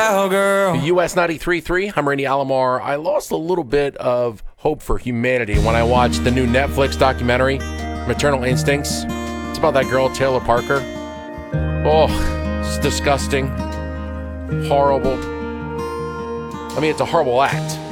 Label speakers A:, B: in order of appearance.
A: cowgirl.
B: US 93.3, I'm Randy Alomar. I lost a little bit of hope for humanity when I watched the new Netflix documentary, Maternal Instincts. It's about that girl, Taylor Parker. Oh, it's disgusting. Horrible. I mean, it's a horrible act.